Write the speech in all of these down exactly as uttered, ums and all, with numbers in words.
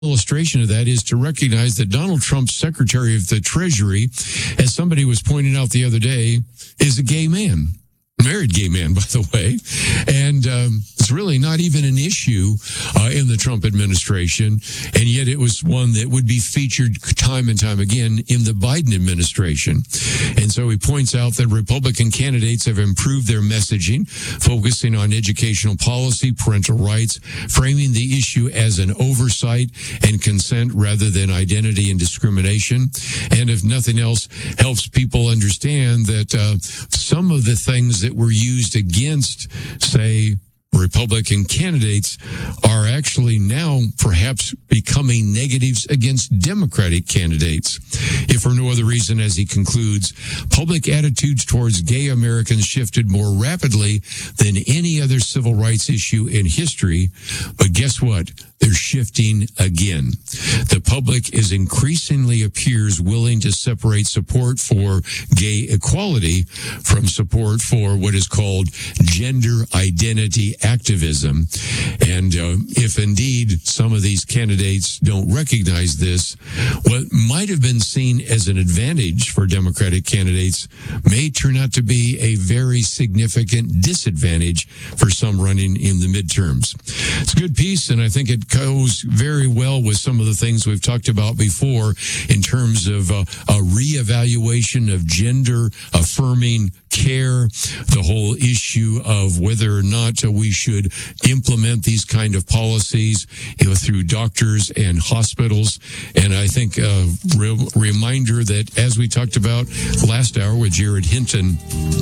illustration of that is to recognize that Donald Trump's Secretary of the Treasury, as somebody was pointing out the other day, is a gay man. Married gay man, by the way. And um, it's really not even an issue uh, in the Trump administration. And yet it was one that would be featured time and time again in the Biden administration. And so he points out that Republican candidates have improved their messaging, focusing on educational policy, parental rights, framing the issue as an oversight and consent rather than identity and discrimination. And if nothing else, helps people understand that uh, some of the things that were used against, say, Republican candidates are actually now perhaps becoming negatives against Democratic candidates. If for no other reason, as he concludes, public attitudes towards gay Americans shifted more rapidly than any other civil rights issue in history. But guess what? They're shifting again. The public is increasingly appears willing to separate support for gay equality from support for what is called gender identity activism. And uh, if indeed some of these candidates don't recognize this, what might have been seen as an advantage for Democratic candidates may turn out to be a very significant disadvantage for some running in the midterms. It's a good piece, and I think it goes very well with some of the things we've talked about before in terms of uh, a reevaluation of gender affirming care, the whole issue of whether or not uh, we should implement these kind of policies, you know, through doctors and hospitals. And I think a re- reminder that, as we talked about last hour with Jared Hinton,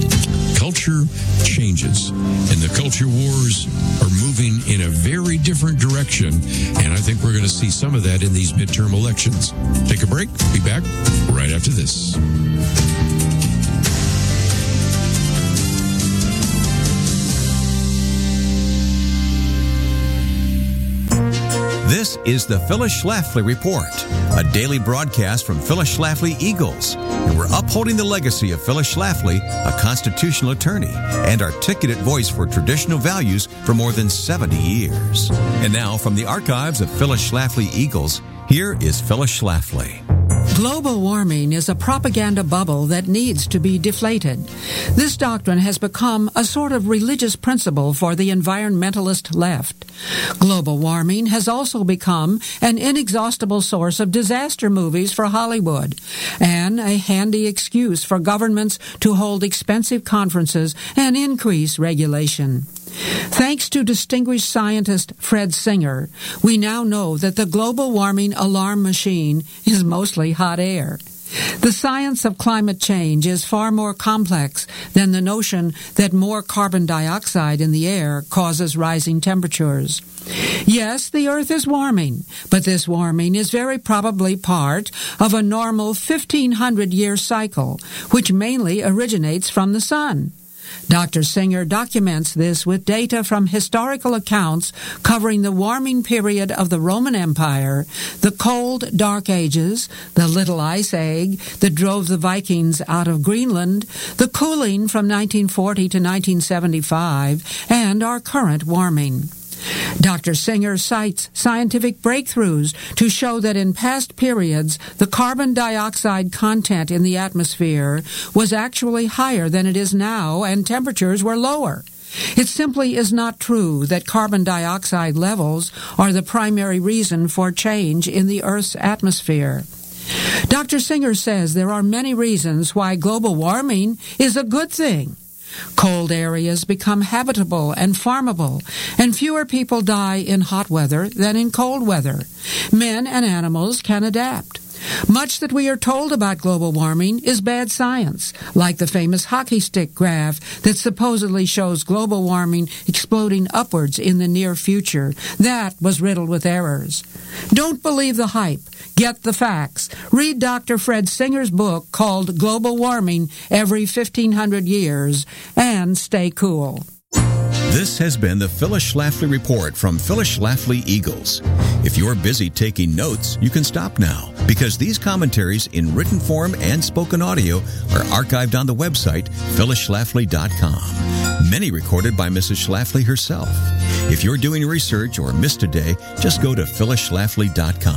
culture changes, and the culture wars are moving in a very different direction. And I think we're going to see some of that in these midterm elections. Take a break. Be back right after this. This is the Phyllis Schlafly Report, a daily broadcast from Phyllis Schlafly Eagles. And we're upholding the legacy of Phyllis Schlafly, a constitutional attorney and articulate voice for traditional values for more than seventy years. And now, from the archives of Phyllis Schlafly Eagles, here is Phyllis Schlafly. Global warming is a propaganda bubble that needs to be deflated. This doctrine has become a sort of religious principle for the environmentalist left. Global warming has also become an inexhaustible source of disaster movies for Hollywood and a handy excuse for governments to hold expensive conferences and increase regulation. Thanks to distinguished scientist Fred Singer, we now know that the global warming alarm machine is mostly hot air. The science of climate change is far more complex than the notion that more carbon dioxide in the air causes rising temperatures. Yes, the Earth is warming, but this warming is very probably part of a normal fifteen hundred year cycle, which mainly originates from the sun. Doctor Singer documents this with data from historical accounts covering the warming period of the Roman Empire, the cold, dark ages, the Little Ice Age that drove the Vikings out of Greenland, the cooling from nineteen forty to nineteen seventy-five, and our current warming. Doctor Singer cites scientific breakthroughs to show that in past periods, the carbon dioxide content in the atmosphere was actually higher than it is now, and temperatures were lower. It simply is not true that carbon dioxide levels are the primary reason for change in the Earth's atmosphere. Doctor Singer says there are many reasons why global warming is a good thing. Cold areas become habitable and farmable, and fewer people die in hot weather than in cold weather. Men and animals can adapt. Much that we are told about global warming is bad science, like the famous hockey stick graph that supposedly shows global warming exploding upwards in the near future. That was riddled with errors. Don't believe the hype. Get the facts. Read Doctor Fred Singer's book called Global Warming Every fifteen hundred Years, and stay cool. This has been the Phyllis Schlafly Report from Phyllis Schlafly Eagles. If you're busy taking notes, you can stop now because these commentaries in written form and spoken audio are archived on the website phyllis schlafly dot com, many recorded by Missus Schlafly herself. If you're doing research or missed a day, just go to phyllis schlafly dot com.